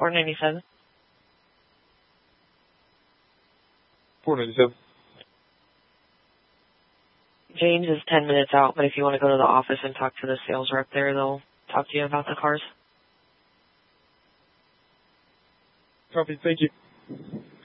497. 497. James is 10 minutes out, but if you want to go to the office and talk to the sales rep there, they'll talk to you about the cars. Copy, thank you.